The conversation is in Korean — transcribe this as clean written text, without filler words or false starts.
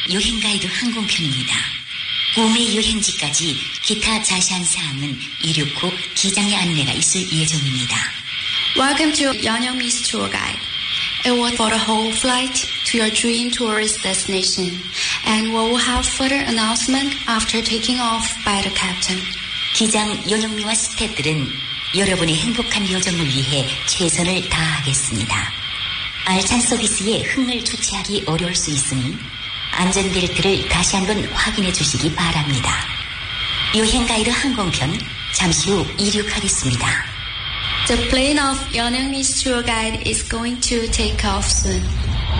여행 가이드 항공편입니다. 꿈의 여행지까지 기타 자세한 사항은 이륙 후 기장의 안내가 있을 예정입니다. Welcome to Yeonyoungmi's tour guide. It will for the whole flight to your dream tourist destination, and we will have further announcement after taking off by the captain. 기장 연영미와 스태프들은 여러분의 행복한 여정을 위해 최선을 다하겠습니다. 알찬 서비스에 흥을 주체하기 어려울 수 있으니 안전벨트를 다시 한번 확인해 주시기 바랍니다. 여행 가이드 항공편 잠시 후 이륙하겠습니다. The plane of Yeonyoungmi's tour guide is going to take off soon.